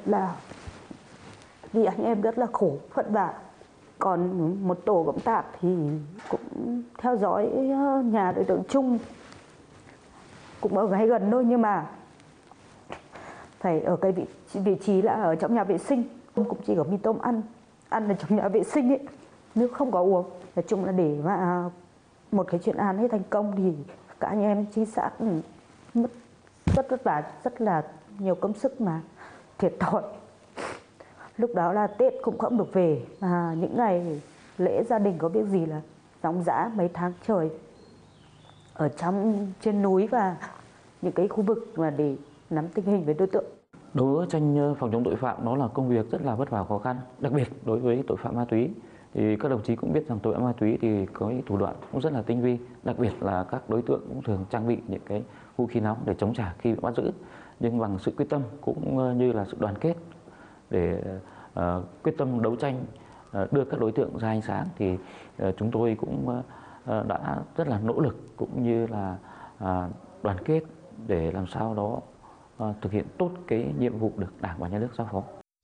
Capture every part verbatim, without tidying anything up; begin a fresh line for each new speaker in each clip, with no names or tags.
là vì anh em rất là khổ vất vả. Còn một tổ cộng tác thì cũng theo dõi nhà đối tượng Trung, cũng ở ngay gần thôi, nhưng mà phải ở cái vị, vị trí là ở trong nhà vệ sinh. Cũng chỉ có mì tôm ăn, ăn ở trong nhà vệ sinh ấy, nước không có uống. Nói chung là để mà một cái chuyên án ấy thành công thì cả anh em trinh sát mất rất vất vả, rất là nhiều công sức mà thiệt thòi. Lúc đó là Tết cũng không được về, mà những ngày lễ gia đình có biết gì là ròng rã mấy tháng trời ở trong trên núi và những cái khu vực mà để nắm tình hình về đối tượng.
Đối với tranh phòng chống tội phạm, nó là công việc rất là vất vả khó khăn, đặc biệt đối với tội phạm ma túy. Thì các đồng chí cũng biết rằng tội phạm ma túy thì có thủ đoạn cũng rất là tinh vi, đặc biệt là các đối tượng cũng thường trang bị những cái vũ khí nóng để chống trả khi bị bắt giữ. Nhưng bằng sự quyết tâm cũng như là sự đoàn kết để uh, quyết tâm đấu tranh, uh, đưa các đối tượng ra ánh sáng, thì uh, chúng tôi cũng uh, đã rất là nỗ lực cũng như là uh, đoàn kết để làm sao đó uh, thực hiện tốt cái nhiệm vụ được Đảng và Nhà nước giao phó.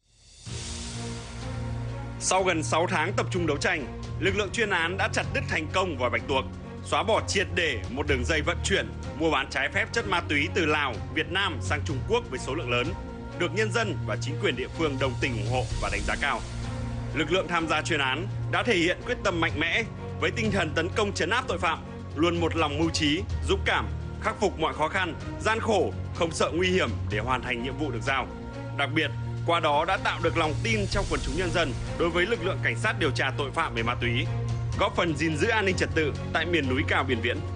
Sau gần sáu tháng tập trung đấu tranh, lực lượng chuyên án đã chặt đứt thành công vòi bạch tuộc, xóa bỏ triệt để một đường dây vận chuyển, mua bán trái phép chất ma túy từ Lào, Việt Nam sang Trung Quốc với số lượng lớn, được nhân dân và chính quyền địa phương đồng tình ủng hộ và đánh giá cao. Lực lượng tham gia chuyên án đã thể hiện quyết tâm mạnh mẽ với tinh thần tấn công trấn áp tội phạm, luôn một lòng mưu trí, dũng cảm, khắc phục mọi khó khăn, gian khổ, không sợ nguy hiểm để hoàn thành nhiệm vụ được giao. Đặc biệt, qua đó đã tạo được lòng tin trong quần chúng nhân dân đối với lực lượng cảnh sát điều tra tội phạm về ma túy, góp phần gìn giữ an ninh trật tự tại miền núi cao Biên Viễn.